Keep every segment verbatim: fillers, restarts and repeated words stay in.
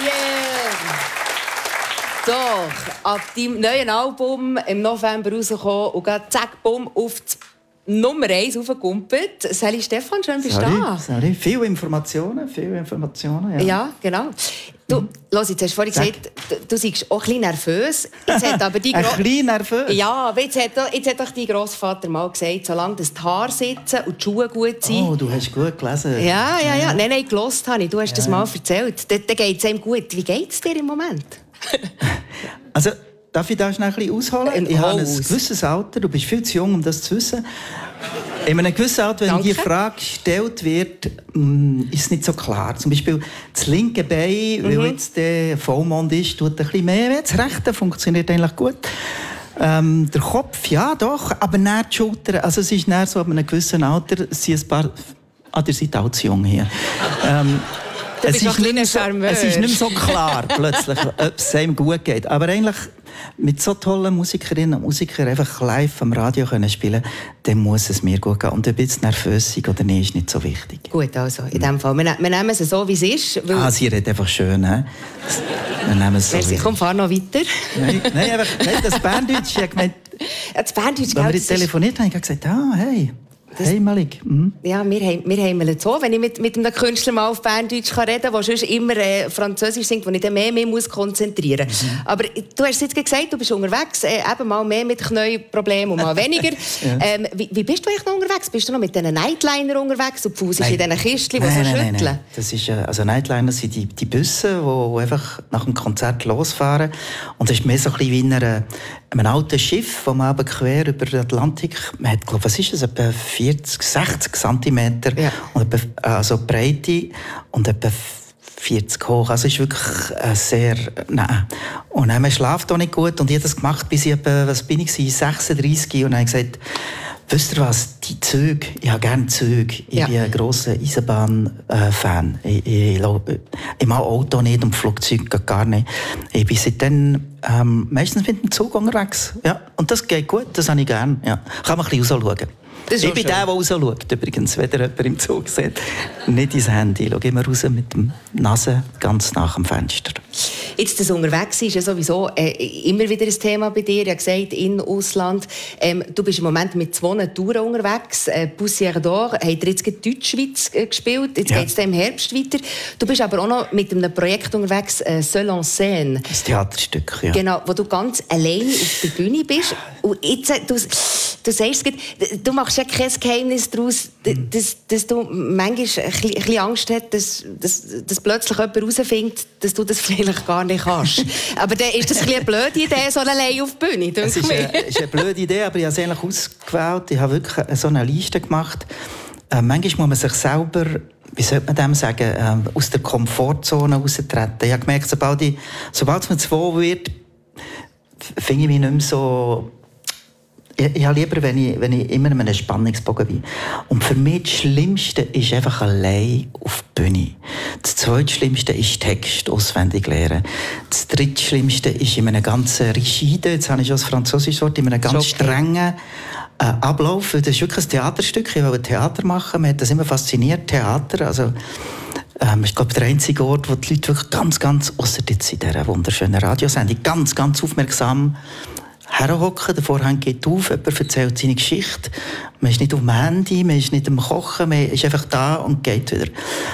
Yeah. So, ab deinem neuen Album im November rausgekommen und gerade zack, bumm, auf die Nummer eins aufgekumpelt. Sally Stephan, schön bist du da. Sally, viele Informationen, viele Informationen, ja. Ja, genau. Du, mhm. Los, jetzt hast du vorhin gesagt, du, du seist auch ein bisschen nervös. Jetzt hat aber die ein bisschen nervös? Ja, aber jetzt hat, jetzt hat doch dein Grossvater mal gesagt, solange das die Haare sitzen und die Schuhe gut sind... Oh, du hast gut gelesen. Ja, ja, ja. Nein, nein, gehört habe ich. Du hast ja. das mal erzählt. Dann geht es einem gut. Wie geht es dir im Moment? Also, darf ich da schnell ein bisschen ausholen? Ein ich habe ein Haus. gewisses Alter, du bist viel zu jung, um das zu wissen. In einem gewissen Alter, wenn Danke. die Frage gestellt wird, ist es nicht so klar. Zum Beispiel das linke Bein, mhm. weil jetzt der Vollmond ist, tut ein bisschen mehr. Das rechte funktioniert eigentlich gut. Ähm, der Kopf, ja doch, aber nicht die Schultern. Also es ist nicht so, ab einem gewissen Alter sind ein paar... Ah, ihr seid auch zu jung hier. ähm, Du bist es, ist nicht so, es ist nicht mehr so klar, plötzlich, ob es einem gut geht. Aber eigentlich mit so tollen Musikerinnen und Musikern einfach live am Radio können spielen, dann muss es mir gut gehen. Und ob jetzt nervös sind oder nicht, ist nicht so wichtig. Gut, also in dem Fall. Wir, wir nehmen es so, wie es ist. Weil ah, sie redet einfach schön, he? Wir nehmen es so. Merci, komm, fahr noch weiter. Nein, nein, einfach, nein das Berndeutsch, ich habe gemeint... Ja, das Berndeutsch, wenn wir telefoniert haben, habe ich gesagt, ah, hey... Das, hey Malik. Mhm. Ja, wir haben, wir haben es so, wenn ich mit, mit einem Künstler mal auf Berndeutsch reden kann, der sonst immer äh, Französisch singt, wo ich dann mehr, mehr muss konzentrieren muss. Mhm. Aber du hast jetzt gesagt, du bist unterwegs, äh, eben mal mehr mit Knieproblemen und mal weniger. ja. ähm, wie, wie bist du eigentlich noch unterwegs? Bist du noch mit diesen Nightliner unterwegs und Fuß in diesen Kistchen, die so nein, schütteln? Nein, nein. Das ist, also Nightliner sind die, die Busse, die einfach nach dem Konzert losfahren. Und es ist mehr so ein bisschen wie in einer, einem alten Schiff, das man aber quer über den Atlantik, man hat, glaub, was ist das, etwa vierzig, sechzig Zentimeter, ja. und etwa, also Breite und etwa vierzig hoch. Also es ist wirklich äh, sehr, nein. Und dann, man schläft auch nicht gut und ich habe das gemacht, bis ich etwa, was bin ich, sechsunddreissig, und dann habe ich gesagt, wisst ihr was, die Züge, ich habe gerne Züge. Ich ja. bin ein grosser Eisenbahn-Fan. Ich, ich, ich, ich mag Auto nicht und Flugzeuge gar nicht. Ich bin seitdem ähm, meistens mit dem Zug unterwegs. Ja. Und das geht gut, das habe ich gerne. Ja. Kann man ein bisschen rausschauen. Ich bin schön. Der, der rausschaut, übrigens, wenn ihr jemanden im Zug seht. Nicht ins Handy. Ich schaue immer raus mit der Nase ganz nach dem Fenster. Jetzt das Unterwegs ist ja sowieso äh, immer wieder ein Thema bei dir. Ich habe gesagt, in Ausland. Ähm, du bist im Moment mit zwei Touren unterwegs. Äh, Poussière d'Or hat jetzt in Deutschschweiz äh, gespielt. Jetzt ja. geht es im Herbst weiter. Du bist aber auch noch mit einem Projekt unterwegs, äh, Seul en Scène. Das Theaterstück, ja. Genau, wo du ganz allein auf der Bühne bist. Und jetzt, äh, du, du sagst, du machst ja kein Geheimnis daraus, dass, dass du manchmal ein bisschen Angst hast, dass, dass, dass plötzlich jemand herausfindet, dass du das vielleicht gar nicht kannst. Aber dann ist das ein eine blöde Idee, so allein auf die Bühne. Es ist eine, ist eine blöde Idee, aber ich habe es eigentlich ausgewählt. Ich habe wirklich so eine Liste gemacht. Äh, manchmal muss man sich selber, wie sollte man dem sagen, äh, aus der Komfortzone raustreten. Ich habe gemerkt, sobald, ich, sobald es mir zu wohl wird, finde ich mich nicht mehr so... Ich, ich habe lieber, wenn ich, wenn ich immer in einem Spannungsbogen bin. Und für mich das Schlimmste ist einfach allein auf die Bühne. Das Zweitschlimmste ist Text auswendig lernen. Das Drittschlimmste ist in einem ganzen rigide, jetzt habe ich schon das französische Wort, in einem ganz strengen äh, Ablauf. Das ist wirklich ein Theaterstück. Ich wollte Theater machen. Mich hat das immer fasziniert, Theater. Also, ähm, ich glaube, der einzige Ort, wo die Leute wirklich ganz, ganz, ausser jetzt in dieser wunderschönen Radiosendung, ganz, ganz aufmerksam herhocken, der Vorhang geht auf, jemand erzählt seine Geschichte. Man ist nicht auf dem Handy, man ist nicht am Kochen, man ist einfach da und geht wieder.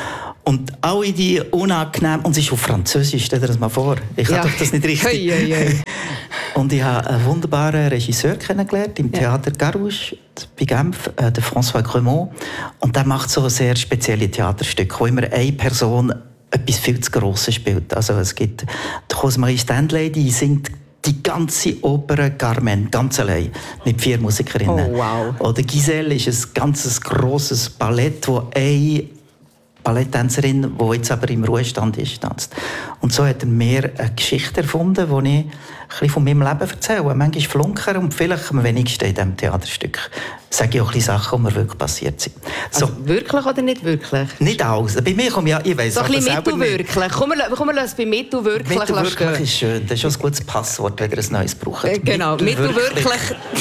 Und alle die unangenehm, und es ist auf Französisch, stell dir das mal vor. Ich ja. habe das nicht richtig. Hey, hey, hey. Und ich habe einen wunderbaren Regisseur kennengelernt im Theater Garouche bei Genf, äh, den François Cremont. Und der macht so sehr spezielle Theaterstücke, wo immer eine Person etwas viel zu Grosses spielt. Also es gibt die Rosemarie Stanley, die singt die ganze Oper Carmen, ganz allein, mit vier Musikerinnen. Oh, wow. Oder Giselle ist ein ganzes grosses Ballett, wo eine Balletttänzerin, die jetzt aber im Ruhestand ist, tanzt. Und so hat er mir eine Geschichte erfunden, die ich ein bisschen von meinem Leben erzähle. Manchmal flunkern und vielleicht am wenigsten in diesem Theaterstück. Sage ich auch ein bisschen Sachen, die mir wirklich passiert sind. So. Also wirklich oder nicht wirklich? Nicht alles. Bei mir kommt ja, ich weiss so ein bisschen mittelwirklich. Komm, wir lassen bei mittelwirklich Mittelwirklich ist schön. Das ist schon ein gutes Passwort, wenn ihr ein neues braucht. Genau, mittelwirklich.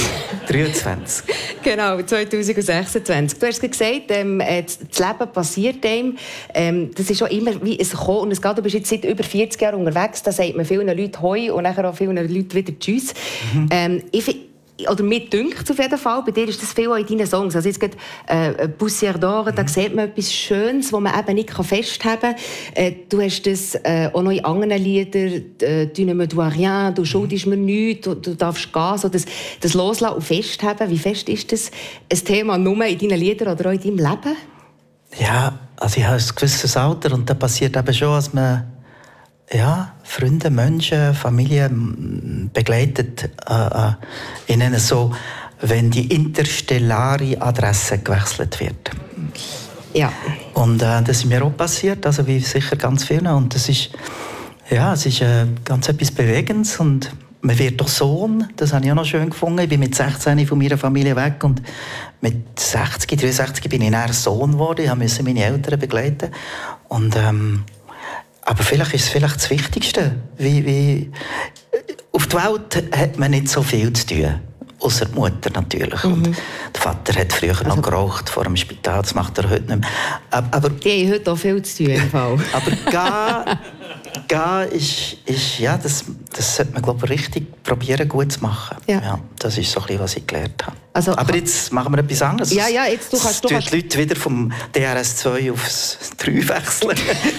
dreiundzwanzig. Genau, zwanzig sechsundzwanzig. Du hast gesagt, ähm, das Leben passiert einem. Ähm, das ist auch immer wie ein Kommen und es geht. Du bist jetzt seit über vierzig Jahren unterwegs. Da sagt man vielen Leuten Hoi und nachher auch vielen Leuten wieder Tschüss. Mhm. Ähm, ich, oder mir dünkt auf jeden Fall, bei dir ist das viel auch in deinen Songs. Also jetzt gerade äh, «Poussière d'Or», mhm. da sieht man etwas Schönes, das man eben nicht festhalten kann. Äh, du hast das äh, auch noch in anderen Liedern, äh, «Tu ne me dois rien», «Du schuldest mir nichts», du, du darfst gehen, so das, das Loslassen und Festhalten. Wie fest ist das ein Thema nur in deinen Liedern oder auch in deinem Leben? Ja, also ich habe ein gewisses Alter und da passiert eben schon, dass man ja, Freunde, Menschen, Familie begleitet äh, in einer so, wenn die interstellare Adresse gewechselt wird. Ja. Und äh, das ist mir auch passiert, also wie sicher ganz vielen. Und das ist, ja, es ist äh, ganz etwas Bewegendes und man wird doch Sohn, das habe ich auch noch schön gefunden. Ich bin mit sechzehn von meiner Familie weg und mit sechzig, dreiundsechzig bin ich dann Sohn geworden. Ich musste meine Eltern begleiten und ähm, aber vielleicht ist es vielleicht das Wichtigste. Wie, wie auf der Welt hat man nicht so viel zu tun. Außer die Mutter natürlich. Mhm. Und der Vater hat früher also, noch geraucht vor dem Spital. Das macht er heute nicht mehr. Aber, die haben heute auch viel zu tun. Im Fall. Aber gehen, gehen ist, ist, ja, das, das sollte man, glaube ich, richtig probieren, gut zu machen. Ja. Ja, das ist so ein bisschen, was ich gelernt habe. Also, aber jetzt machen wir etwas anderes. Ja, ja, jetzt du kannst... Du kannst... die Leute wieder vom D R S zwei aufs drei wechseln.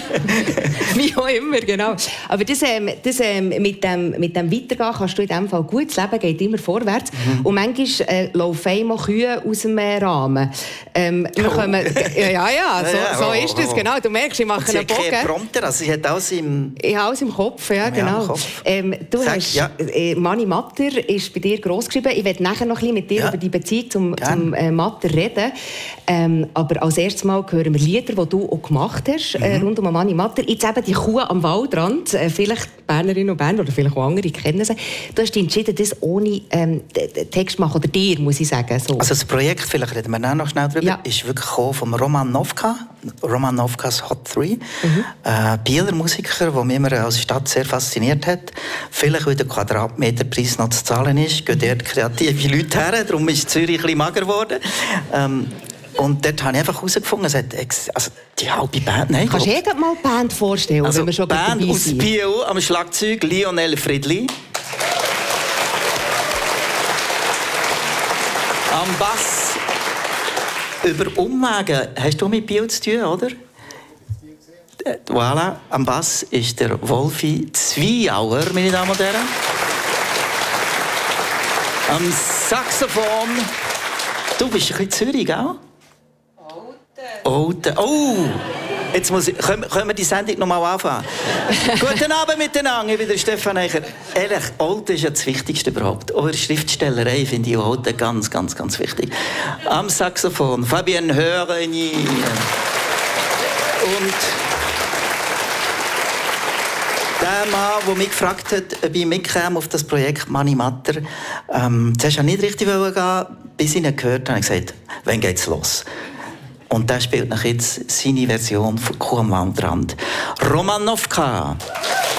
Wie auch immer, genau. Aber das, ähm, das, ähm, mit, dem, mit dem Weitergehen kannst du in diesem Fall gut. Das Leben geht immer vorwärts. Mhm. Und manchmal äh, laufen einmal Kühe aus dem äh, Rahmen. Ähm, wir oh. kommen, ja, ja, ja, so, ja, ja, so ist das, genau. Du merkst, ich mache einen Bogen. Sie Prompter, also sie hat alles im... Ich habe alles im Kopf, ja, genau. Kopf. Ähm, du Sag, hast... Ja. Äh, Mani Matter ist bei dir gross geschrieben. Ich werde nachher noch ein bisschen mit dir ja. über die Beziehung zum, zum äh, Matter reden. Ähm, aber als erstes Mal hören wir Lieder, die du auch gemacht hast, mhm. äh, rund um Mani Matter. Jetzt eben die Kuh am Waldrand. Äh, vielleicht Bernerinnen und Berner oder vielleicht auch andere kennen sie. Du hast dich entschieden, das ohne ähm, Text zu machen. Oder dir, muss ich sagen. So. Also das Projekt, vielleicht reden wir noch schnell drüber, ja. ist wirklich vom Roman Novka. Roman Novkas Hot drei. Mhm. Äh, Bieler Musiker, der mich immer als Stadt sehr fasziniert hat. Vielleicht, weil der Quadratmeterpreis noch zu zahlen ist, gehen dort kreative Leute her. Darum ist Zürich ein bisschen mager geworden. Ähm, und dort habe ich einfach herausgefunden, es hat, also die halbe Band... Nein, kannst du dir mal die Band vorstellen? Also wenn wir schon Band aus Biel am Schlagzeug, Lionel Friedli. Am Bass, über Umwege, hast du mit Biel zu tun, oder? Voilà, am Bass ist der Wolfi Zwiauer, meine Damen und Herren. Am Saxophon, du bist ein bisschen Zürich, gell? Olten. Oh! Jetzt muss ich, können, können wir die Sendung noch mal anfangen? Guten Abend miteinander, ich bin der Stefan Eicher. Ehrlich, Olten ist ja das Wichtigste überhaupt. Auch in der Schriftstellerei finde ich Olten ganz, ganz, ganz wichtig. Am Saxophon, Fabienne Hörini. Und der Mann, der mich gefragt hat, ob ich mitkäme auf das Projekt Mani Matter, ähm, zuerst wollte ich nicht richtig gehen, bis ich ihn gehört habe, habe ich gesagt, wann geht's los? Und der spielt nach jetzt seine Version von Kuh am Waldrand. Roman Novka.